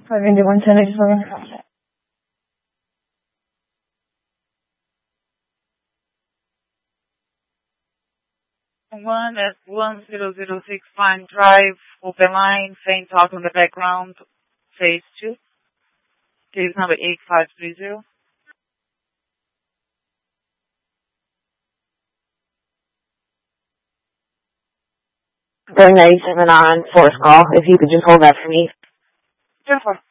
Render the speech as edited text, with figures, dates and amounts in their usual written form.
52110, I just want to contact. 1006 Pine Drive, open line, same talk on the background, phase 2. Case number 8530. Going 97 on Forest Call, if you could just hold that for me. 10-4.